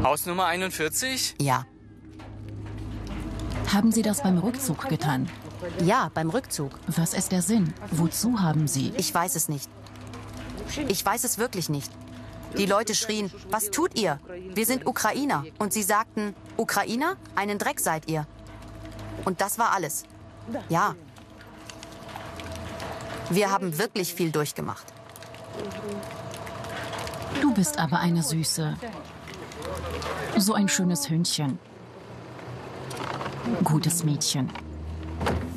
Hausnummer 41? Ja. Haben Sie das beim Rückzug getan? Ja, beim Rückzug. Was ist der Sinn? Wozu haben Sie? Ich weiß es nicht. Ich weiß es wirklich nicht. Die Leute schrien, was tut ihr? Wir sind Ukrainer. Und sie sagten, Ukrainer? Einen Dreck seid ihr. Und das war alles. Ja. Wir haben wirklich viel durchgemacht. Du bist aber eine Süße. So ein schönes Hündchen. Gutes Mädchen.